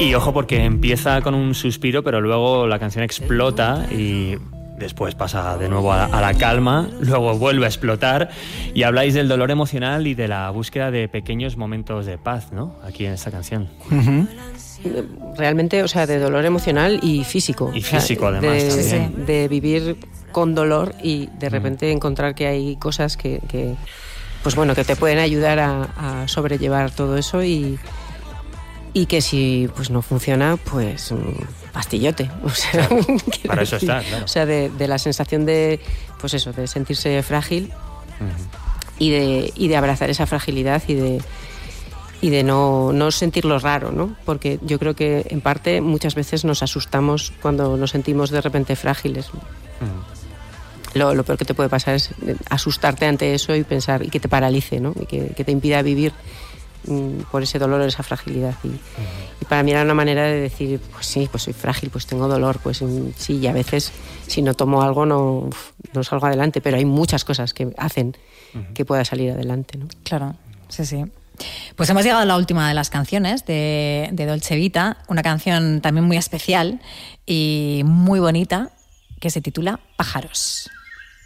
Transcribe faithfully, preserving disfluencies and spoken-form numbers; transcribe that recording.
Y ojo, porque empieza con un suspiro, pero luego la canción explota y después pasa de nuevo a, a la calma, luego vuelve a explotar, y habláis del dolor emocional y de la búsqueda de pequeños momentos de paz, ¿no? Aquí en esta canción. Uh-huh. Realmente, o sea, de dolor emocional y físico. Y físico, o sea, además, de, también. De vivir con dolor y de repente mm. encontrar que hay cosas que, que, pues bueno, que te pueden ayudar a, a sobrellevar todo eso y, y que si pues no funciona, pues pastillote. O sea, claro, para eso está, claro. O sea, de, de la sensación de, pues eso, de sentirse frágil uh-huh. y, de, y de abrazar esa fragilidad y de y de no, no sentirlo raro, ¿no? Porque yo creo que en parte muchas veces nos asustamos cuando nos sentimos de repente frágiles. Uh-huh. Lo, lo peor que te puede pasar es asustarte ante eso y pensar, y que te paralice, ¿no? Y que, que te impida vivir mm, por ese dolor, esa fragilidad. Y, uh-huh. y para mí era una manera de decir, pues sí, pues soy frágil, pues tengo dolor, pues sí, y a veces si no tomo algo no, no salgo adelante, pero hay muchas cosas que hacen uh-huh. que pueda salir adelante, ¿no? Claro, sí, sí. Pues hemos llegado a la última de las canciones de, de Dolce Vita, una canción también muy especial y muy bonita que se titula Pájaros.